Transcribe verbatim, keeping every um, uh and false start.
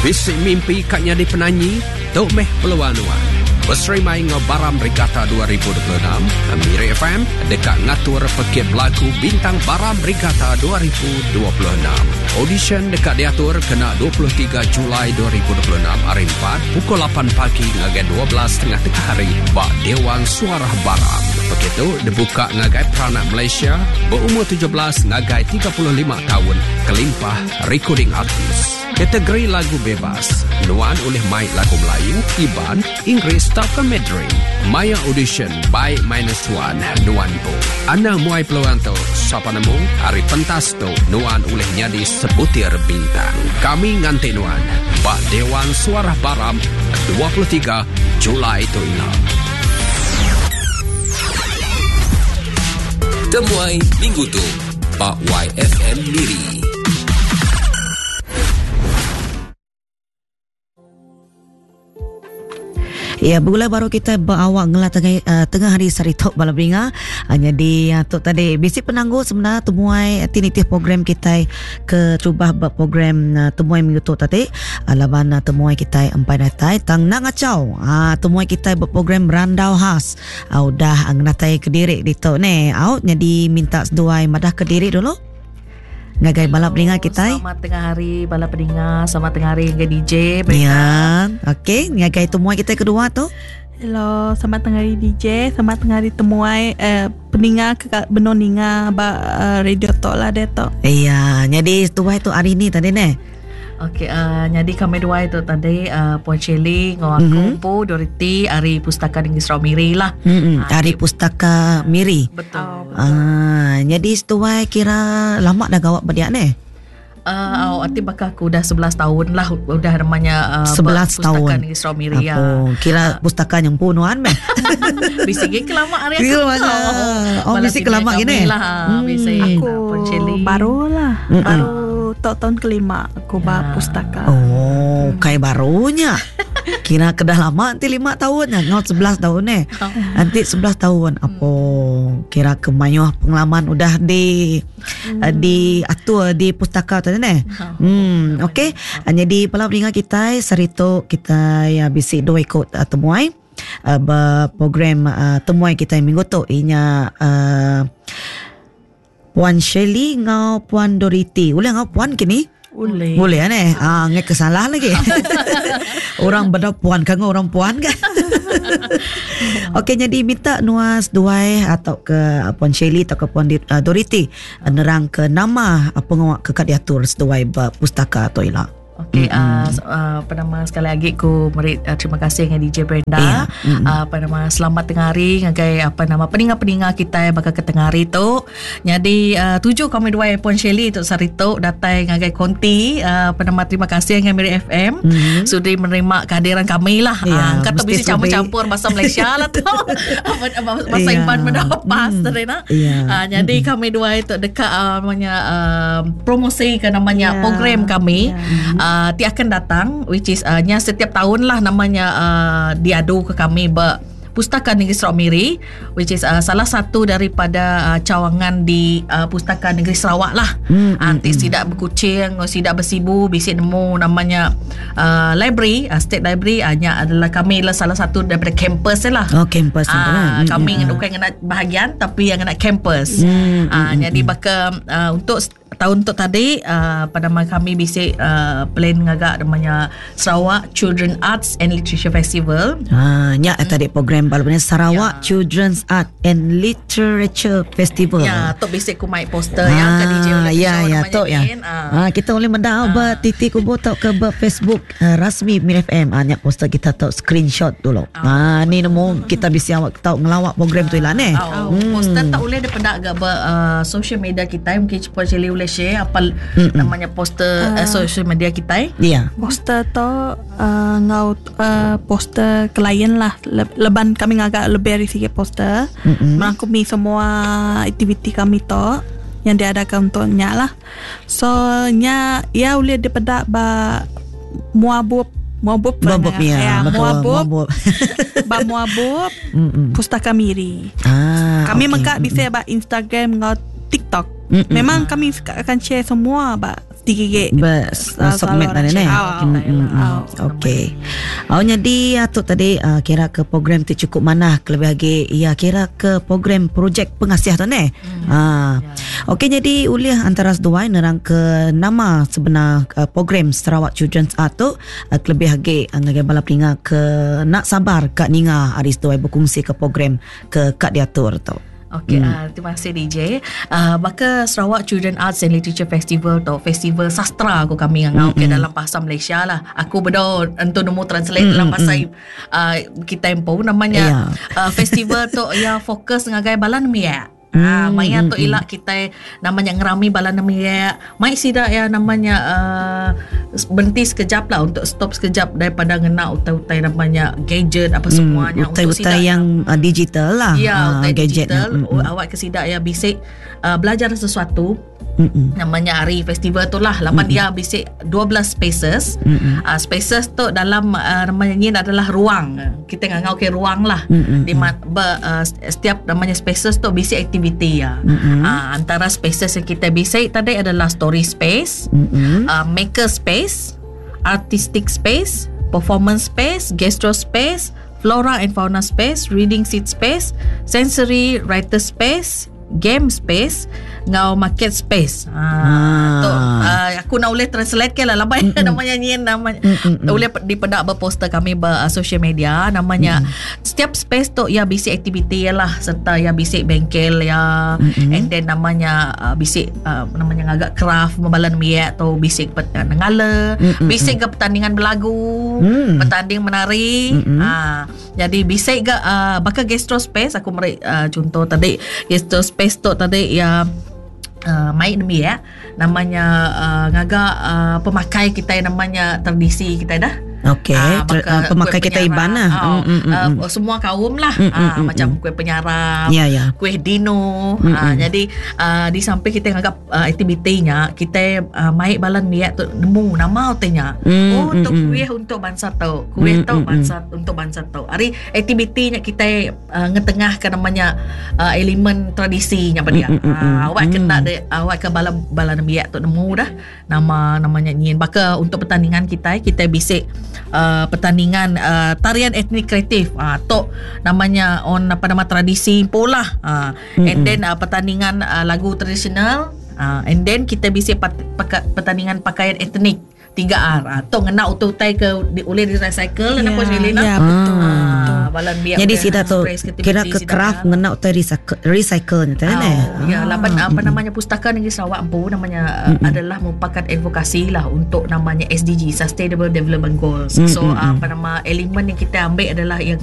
Bisik mimpi katnya di penanyi, tok meh peluan-luan. Berserimai ngau Baram Regatta dua ribu dua puluh enam, Miri F M dekat ngatur pekip lagu bintang Baram Regatta dua ribu dua puluh enam. Audition dekat diatur kena dua puluh tiga Julai dua ribu dua puluh enam hari empat pukul lapan pagi ngagai dua belas tengah tengah hari bak Dewan Suara Baram. Begitu dibuka ngagai peranak Malaysia berumur tujuh belas ngagai tiga puluh lima tahun kelimpah recording artis. Kategori lagu bebas, nuan oleh Mike lagu Melayu, Iban, Inggeris, atau Mandarin. Maya audition by minus one, nuan po. Anda muai peluang tu, siapa nemu? Hari pentas tu, nuan oleh nyadi sebutir bintang. Kami nganti nuan, bak Dewan Suara Baram, dua puluh tiga Julai tu ingat. Temuai minggu tu, Pak Y F M Miri. Ya, bulan baru kita berawak ngelah tengah, uh, tengah hari Saritok Balabringa. Hanya di uh, tok tadi basic penangguh sebenarnya temuai aktiviti program kita ke cuba buat program uh, temuai minggu tok tadi. Alaban uh, temuai kita empat datai tang nak ngacau. Ah uh, temuai kita buat program randau khas. Uh, udah ngnatai Kediri di tok ni. Out jadi minta seduai madah Kediri dulu. Ngagai balap peningat kita. Selamat tengah hari balap peningat. Selamat tengah hari ngagai D J. Ya, okey. Ngagai temuai kita kedua tu. Hello, selamat tengah hari D J. Selamat tengah hari temuai uh, peningat ke benon ninga ba uh, radio tok lah dia tok. Iya, jadi tuai tu hari ni tadi ne. Okey, uh, jadi kami dua itu tadi uh, Puan Shirley ngau aku mm-hmm. Pu Dorothy Hari Pustaka Negeri Sarawak Miri lah. Mm-hmm. Uh, Hari Pustaka Miri. Betul. Oh, betul. Ah, jadi setuai kira lama dah gawat berdiak ni. Uh, hmm. Arti bakal aku dah sebelas tahun lah udah namanya uh, sebelas tahun Pustaka Negeri Sarawak Miri ya. Kira uh, pustaka yang punuan meh. Bisik kelama hari aku. Oh, bisik kelama gini. Lah, bisik. Aku baru lah. Mm-mm. Baru tahun kelima aku ya. Bawa pustaka. Oh, hmm. Kayak barunya. Kira kedah lama nanti lima tahun ya, not sebelas tahun eh. Oh. Nanti sebelas tahun. Apa kira kemayuh pengalaman udah di hmm. uh, di atur di pustaka tadi ne. Hmm, okey. Jadi pala peningat kita sarito kita ya bisik dua ikut uh, temuai uh, program uh, temuai kita minggu tu inya uh, Puan Shirley ngau Puan Dorothy. Boleh ngau Puan kini? Boleh. Boleh kan eh? Ah, nggak kesalah lagi. Orang benda Puan kan orang Puan kan? Okey, jadi minta nuas duai atau ke Puan Shirley atau ke Puan uh, Dorothy nerang ke nama apa ngawak ke kadiatur seduai pustaka atau ilah. Okey, mm-hmm. uh, uh, apa nama sekali lagi ku merit uh, terima kasih dengan D J Brenda. Yeah. Mm-hmm. Uh, apa nama selamat tengah hari ngagai apa nama peningat-peningat kita yang bakal ke tengah hari tu. Jadi uh, tujuh kami dua Puan Shirley untuk sarito datang ngagai konti uh, apa nama terima kasih dengan Miri F M mm-hmm. sudi menerima kehadiran kami lah. Yeah, uh, kata mesti campur-campur bahasa Malaysia lah tu. Bahasa yeah. Iban benda pas mm. tadi nak. Yeah. Uh, jadi mm-hmm. kami dua itu dekat uh, namanya uh, promosi ke namanya yeah. program kami. Yeah. Uh, ti akan datang which is uh, nya setiap tahun lah namanya uh, diadu ke kami ber Pustaka Negeri Sarawak Miri which is uh, salah satu daripada uh, cawangan di uh, Pustaka Negeri Sarawak lah. Hmm, Nanti hmm, sidak berkucing, sidak bersibu, bisik nemu namanya uh, library, uh, state library hanya adalah kami lah salah satu daripada campus lah. Oh, campus. Uh, hmm, kami hmm, bukan yang nak bahagian tapi yang nak campus. Hmm, uh, hmm, jadi hmm. bakal uh, untuk tahun untuk tadi uh, pada kami bisik uh, plan ngagak namanya Sarawak Children Arts and Literature Festival. Ha, nya hmm. tadi program balapnya Sarawak ya. Children's Art and Literature Festival. Ya, tok bisik ku mai poster ha, yang ke D J oleh ya ya tok ya. Ha, kita boleh mendapat ha. titik ku tok ke Facebook uh, rasmi Miri F M. Ha, nya poster kita tok screenshot dulu. Ha, ha ni nemu kita bisik awak tok ngelawak program tu lah ni. Ha, hmm. Poster tak boleh daripada agak uh, social media kita mungkin cepat boleh boleh share apa mm-mm. namanya poster uh, uh, social media kita. Ya. Yeah. Poster tu uh, ngau uh, poster klien lah. Le- leban kami agak lebih dari sikit poster. Mm-hmm. Merangkumi semua aktiviti kami tu yang diadakan untuknya lah. So nya ya boleh daripada ba muabub muabub muabub ya, ya muabub ba muabub Pustaka Miri. Ah, kami okay. mengak bisa ba Instagram ngau TikTok. Mm-mm. Memang kami akan share semua ba digigit. Bes, uh, Ah, segmen kalau tadi orang ni. cakap. Hmm, hmm, hmm. Okey. Oh jadi atuk tadi uh, kira ke program tu cukup mana kelebih lagi ya kira ke program projek pengasiah tu ni. Hmm. Ah. Okey jadi uliah antara sedua nerang ke nama sebenar uh, program Sarawak Children's Art tu uh, kelebih lagi uh, ngagai bala peninga ke nak sabar Kak Ninga hari sedua berkongsi ke program ke Kak diatur tu. Okey, Hmm. uh, terima kasih D J. Uh, maka Sarawak Children Arts and Literature Festival tu festival sastra aku kami ngau ke dalam bahasa Malaysia lah. Aku bedo untuk nemu translate dalam bahasa uh, kita empo namanya uh, festival tu ya fokus ngagai balan mia. Ah, maya tu ilak kita namanya ngerami balan mia. Mai sida ya namanya uh, berhenti sekejap lah untuk stop sekejap daripada ngena utai-utai namanya gadget apa semuanya untuk utai-utai yang uh, digital lah. Ya, uh, utai gadget digital. yang, mm, mm. Awak kesidak ya bisik uh, belajar sesuatu. Mm-mm. Namanya hari festival tu lah. Lapan dia bisik dua belas spaces. Uh, spaces tu dalam uh, namanya ni adalah ruang. Kita ngau ke ruang lah. Mm-mm. Di ma- ber, uh, setiap namanya spaces tu bisik aktiviti ya. Uh, antara spaces yang kita bisik tadi adalah story space, Mm-mm. uh, maker space, artistic space, performance space, gastro space, flora and fauna space, reading seat space, sensory writer space, game space, ngau market space. Ha, Ah. tu uh, aku nak boleh translate ke lah labai namanya ni namanya. Boleh dipedak berposter kami ber uh, social media namanya. Mm-mm. Setiap space tu ya bisik aktiviti lah serta ya bisik bengkel ya. Mm-mm. And then namanya uh, bisik uh, namanya ngagak craft membalan miak tu bisik pet, uh, ngala, Mm-mm. bisik ke pertandingan berlagu, Mm. pertanding menari. Mm-mm. Ha, jadi bisik ke uh, bakal gastro space aku meri uh, contoh tadi gastro space tu tadi ya Uh, mai demi ya namanya uh, ngaga uh, pemakai kita yang namanya tradisi kita dah. Okey, Ah, ter- maka uh, pemakai kuih kita penyarap, Iban lah. oh, Mm, mm, mm, uh, mm. semua kaum lah. Mm, mm, Ah, mm, macam mm. kuih penyarap, Ya, ya. kuih dino. Mm, Ah, mm. jadi uh, di samping kita nganggap uh, aktivitinya kita uh, mai balan miak tu nemu nama utenya. Mm, oh, mm, untuk mm. kuih untuk bangsa tau. Kuih Mm, tau mm, bangsa untuk bangsa tau. Hari aktivitinya kita uh, ngetengahkan namanya uh, elemen tradisinya pada dia. Mm, mm, mm, Ah, mm. awak kena de, awak ke balan balan miak tu nemu dah nama namanya nyin. Maka untuk pertandingan kita kita bisik uh, pertandingan uh, tarian etnik kreatif uh, tu namanya on apa nama tradisi pola uh, and then uh, pertandingan uh, lagu tradisional uh, and then kita bisik pat, paka, pertandingan pakaian etnik tiga R uh, tu ngena utai ke di, oleh di recycle dan Ya, apa Shelina ya, betul, Ah. betul. balan biak Jadi udah sida tu express creativity kira ke sida craft kan. ngena utai recycle recycle ni tu Oh, kan. ya, lapan apa namanya pustaka Negeri Sarawak Empu namanya uh, adalah merupakan advokasi lah untuk namanya S D G Sustainable Development Goals. Mm, So mm, uh, apa nama elemen yang kita ambil adalah yang